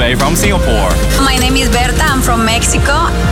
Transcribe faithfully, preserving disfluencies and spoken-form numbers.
way from Singapore. My name is Berta. I'm from Mexico.